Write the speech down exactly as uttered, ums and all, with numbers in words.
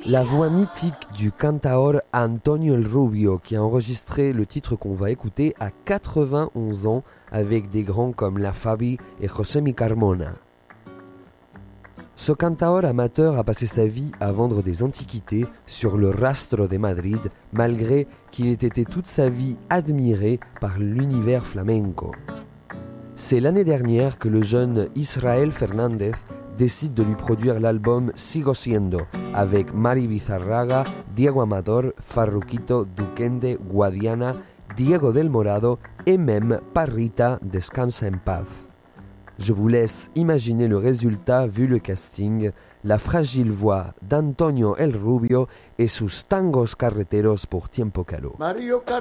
La voix mythique du cantaor Antonio El Rubio, qui a enregistré le titre qu'on va écouter à quatre-vingt-onze ans avec des grands comme La Fabi et José Mi Carmona. Ce cantaor amateur a passé sa vie à vendre des antiquités sur le Rastro de Madrid, malgré qu'il ait été toute sa vie admiré par l'univers flamenco. C'est l'année dernière que le jeune Israel Fernández décide de lui produire l'album Sigo Siendo, avec Mari Bizarraga, Diego Amador, Farruquito, Duquende, Guadiana, Diego del Morado et même Parrita Descansa en Paz. Je vous laisse imaginer le résultat vu le casting, la fragile voix d'Antonio El Rubio et sus tangos carreteros pour Tiempo Caló. Mario Car-